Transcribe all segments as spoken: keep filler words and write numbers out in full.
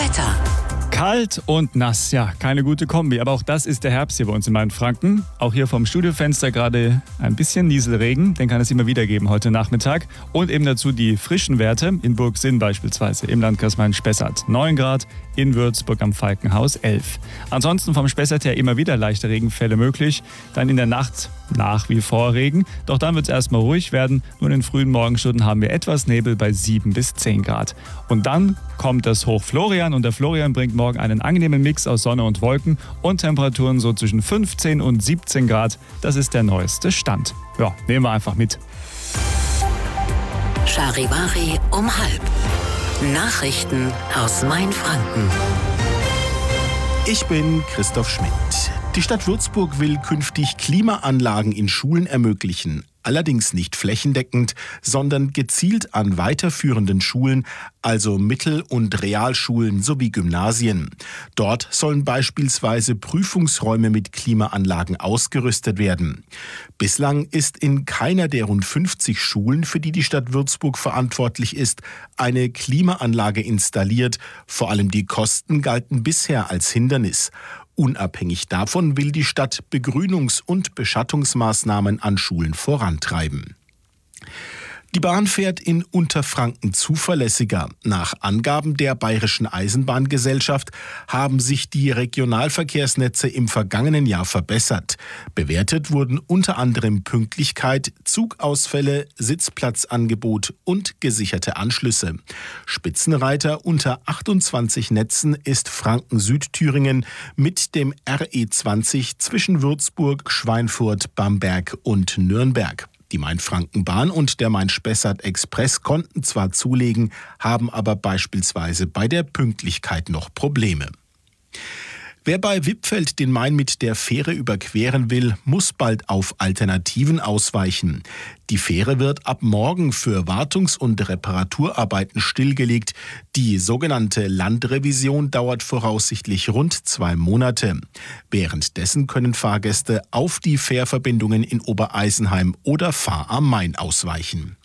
Wetter. Kalt und nass, ja, keine gute Kombi. Aber auch das ist der Herbst hier bei uns in Mainfranken. Auch hier vom Studiofenster gerade ein bisschen Nieselregen. Den kann es immer wieder geben heute Nachmittag. Und eben dazu die frischen Werte in Burgsinn beispielsweise im Landkreis Main-Spessart. neun Grad, in Würzburg am Falkenhaus elf. Ansonsten vom Spessart her immer wieder leichte Regenfälle möglich. Dann in der Nacht nach wie vor Regen. Doch dann wird es erstmal ruhig werden. Nur in den frühen Morgenstunden haben wir etwas Nebel bei sieben bis zehn Grad. Und dann kommt das Hoch Florian und der Florian bringt morgen einen angenehmen Mix aus Sonne und Wolken und Temperaturen so zwischen fünfzehn und siebzehn Grad. Das ist der neueste Stand. Ja, nehmen wir einfach mit. Charivari um halb. Nachrichten aus Mainfranken. Ich bin Christoph Schmidt. Die Stadt Würzburg will künftig Klimaanlagen in Schulen ermöglichen. Allerdings nicht flächendeckend, sondern gezielt an weiterführenden Schulen, also Mittel- und Realschulen sowie Gymnasien. Dort sollen beispielsweise Prüfungsräume mit Klimaanlagen ausgerüstet werden. Bislang ist in keiner der rund fünfzig Schulen, für die die Stadt Würzburg verantwortlich ist, eine Klimaanlage installiert. Vor allem die Kosten galten bisher als Hindernis. Unabhängig davon will die Stadt Begrünungs- und Beschattungsmaßnahmen an Schulen vorantreiben. Die Bahn fährt in Unterfranken zuverlässiger. Nach Angaben der Bayerischen Eisenbahngesellschaft haben sich die Regionalverkehrsnetze im vergangenen Jahr verbessert. Bewertet wurden unter anderem Pünktlichkeit, Zugausfälle, Sitzplatzangebot und gesicherte Anschlüsse. Spitzenreiter unter achtundzwanzig Netzen ist Franken-Südthüringen mit dem R E zwanzig zwischen Würzburg, Schweinfurt, Bamberg und Nürnberg. Die Main-Franken-Bahn und der Main-Spessart-Express konnten zwar zulegen, haben aber beispielsweise bei der Pünktlichkeit noch Probleme. Wer bei Wippfeld den Main mit der Fähre überqueren will, muss bald auf Alternativen ausweichen. Die Fähre wird ab morgen für Wartungs- und Reparaturarbeiten stillgelegt. Die sogenannte Landrevision dauert voraussichtlich rund zwei Monate. Währenddessen können Fahrgäste auf die Fährverbindungen in Obereisenheim oder Fahr am Main ausweichen.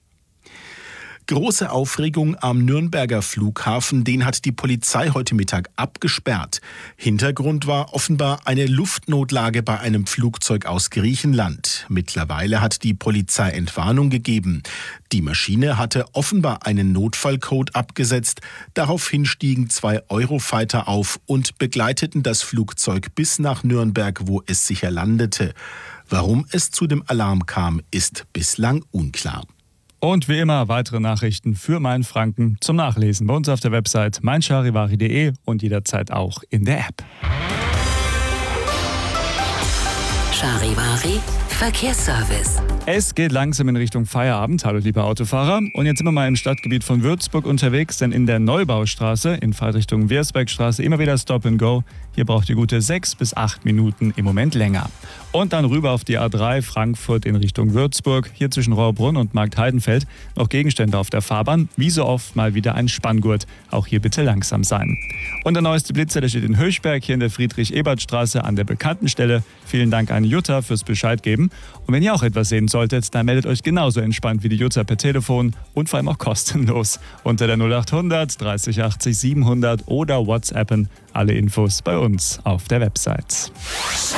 Große Aufregung am Nürnberger Flughafen, den hat die Polizei heute Mittag abgesperrt. Hintergrund war offenbar eine Luftnotlage bei einem Flugzeug aus Griechenland. Mittlerweile hat die Polizei Entwarnung gegeben. Die Maschine hatte offenbar einen Notfallcode abgesetzt. Daraufhin stiegen zwei Eurofighter auf und begleiteten das Flugzeug bis nach Nürnberg, wo es sicher landete. Warum es zu dem Alarm kam, ist bislang unklar. Und wie immer weitere Nachrichten für Mainfranken zum Nachlesen bei uns auf der Website mein charivari punkt de und jederzeit auch in der App. Charivari Verkehrsservice. Es geht langsam in Richtung Feierabend. Hallo liebe Autofahrer. Und jetzt sind wir mal im Stadtgebiet von Würzburg unterwegs, denn in der Neubaustraße in Fahrtrichtung Wiersbergstraße immer wieder Stop and Go. Hier braucht ihr gute sechs bis acht Minuten im Moment länger. Und dann rüber auf die A drei Frankfurt in Richtung Würzburg. Hier zwischen Rohrbrunn und Marktheidenfeld noch Gegenstände auf der Fahrbahn. Wie so oft mal wieder ein Spanngurt. Auch hier bitte langsam sein. Und der neueste Blitzer, der steht in Höchberg, hier in der Friedrich-Ebert-Straße an der bekannten Stelle. Vielen Dank an Jutta fürs Bescheid geben. Und wenn ihr auch etwas sehen solltet, dann meldet euch genauso entspannt wie die Jutta per Telefon und vor allem auch kostenlos. Unter der null achthundert dreißig achtzig siebenhundert oder WhatsAppen. Alle Infos bei uns auf der Website.